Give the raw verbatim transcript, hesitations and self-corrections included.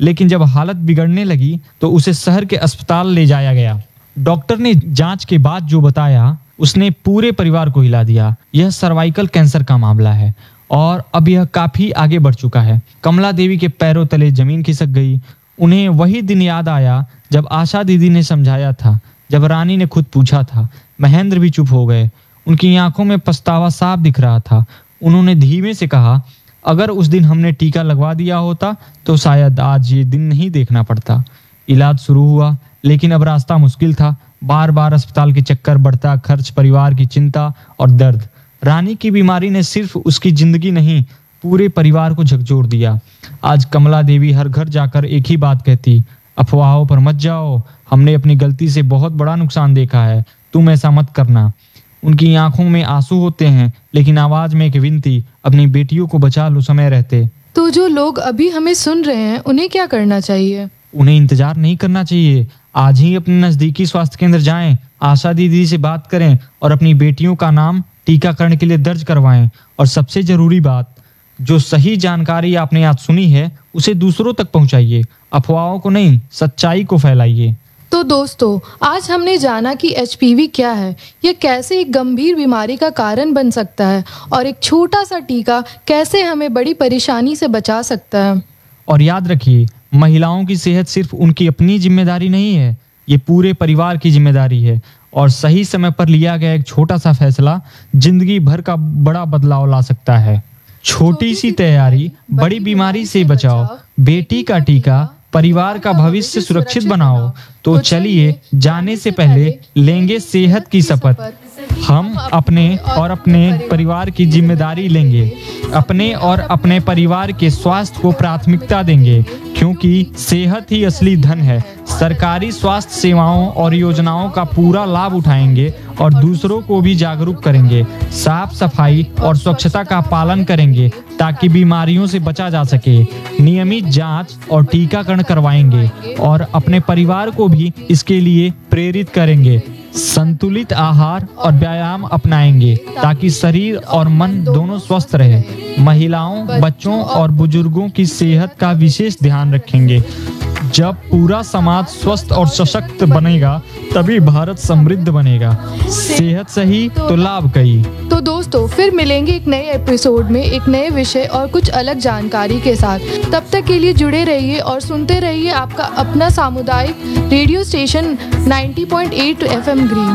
लेकिन जब हालत बिगड़ने लगी तो उसे शहर के अस्पताल ले जाया गया। डॉक्टर ने जांच के बाद जो बताया उसने पूरे परिवार को हिला दिया। यह सर्वाइकल कैंसर का मामला है और अब यह काफी आगे बढ़ चुका है। कमला देवी के पैरों तले जमीन खिसक गई। उन्हें वही दिन याद आया जब आशा दीदी ने समझाया था, जब रानी ने खुद पूछा था। महेंद्र भी चुप हो गए। उनकी आंखों में पछतावा साफ दिख रहा था। उन्होंने धीमे से कहा, अगर उस दिन हमने टीका लगवा दिया होता तो शायद आज ये दिन नहीं देखना पड़ता। इलाज शुरू हुआ, लेकिन अब रास्ता मुश्किल था। बार बार अस्पताल के चक्कर, बढ़ता खर्च, परिवार की चिंता और दर्द। रानी की बीमारी ने सिर्फ उसकी जिंदगी नहीं, पूरे परिवार को झकझोर दिया। आज कमला देवी हर घर जाकर एक ही बात कहती, अफवाहों पर मत जाओ, हमने अपनी गलती से बहुत बड़ा नुकसान देखा है, तुम ऐसा मत करना। उनकी आंखों में आंसू होते हैं, लेकिन आवाज में एक विनती, अपनी बेटियों को बचा लो समय रहते। तो जो लोग अभी हमें सुन रहे हैं उन्हें क्या करना चाहिए? उन्हें इंतजार नहीं करना चाहिए। आज ही अपने नजदीकी स्वास्थ्य केंद्र जाएं, आशा दीदी से बात करें और अपनी बेटियों का नाम टीकाकरण के लिए दर्ज करवाएं। और सबसे जरूरी बात, जो सही जानकारी आपने आज सुनी है उसे दूसरों तक पहुंचाइए। अफवाहों को नहीं, सच्चाई को फैलाइए। तो दोस्तों, आज हमने जाना कि एच पी वी क्या है, यह कैसे एक गंभीर बीमारी का कारण बन सकता है और एक छोटा सा टीका कैसे हमें बड़ी परेशानी से बचा सकता है। और याद रखिए, महिलाओं की सेहत सिर्फ उनकी अपनी जिम्मेदारी नहीं है, ये पूरे परिवार की जिम्मेदारी है। और सही समय पर लिया गया एक छोटा सा फैसला जिंदगी भर का बड़ा बदलाव ला सकता है। छोटी सी तैयारी बड़ी बीमारी से बचाओ। बेटी का टीका परिवार का भविष्य सुरक्षित बनाओ। तो चलिए, जाने से पहले लेंगे सेहत की शपथ। हम अपने और अपने परिवार की जिम्मेदारी लेंगे, अपने और अपने परिवार के स्वास्थ्य को प्राथमिकता देंगे, क्योंकि सेहत ही असली धन है। सरकारी स्वास्थ्य सेवाओं और योजनाओं का पूरा लाभ उठाएंगे और दूसरों को भी जागरूक करेंगे। साफ सफाई और स्वच्छता का पालन करेंगे ताकि बीमारियों से बचा जा सके। नियमित जांच और टीकाकरण करवाएंगे और अपने परिवार को भी इसके लिए प्रेरित करेंगे। संतुलित आहार और व्यायाम अपनाएंगे ताकि शरीर और मन दोनों स्वस्थ रहे। महिलाओं, बच्चों और बुजुर्गों की सेहत का विशेष ध्यान रखेंगे। जब पूरा समाज स्वस्थ और सशक्त बनेगा तभी भारत समृद्ध बनेगा। सेहत सही तो लाभ कई। तो दोस्तों, फिर मिलेंगे एक नए एपिसोड में एक नए विषय और कुछ अलग जानकारी के साथ। तब तक के लिए जुड़े रहिए और सुनते रहिए आपका अपना सामुदायिक रेडियो स्टेशन नब्बे पॉइंट आठ एफ एम ग्रीन।